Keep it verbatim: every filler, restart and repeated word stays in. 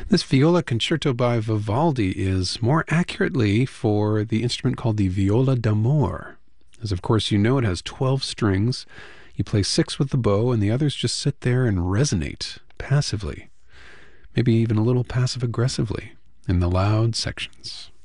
This viola concerto by Vivaldi is more accurately for the instrument called the viola d'amore. As of course you know, it has twelve strings. You play six with the bow, and the others just sit there and resonate passively, maybe even a little passive-aggressively in the loud sections.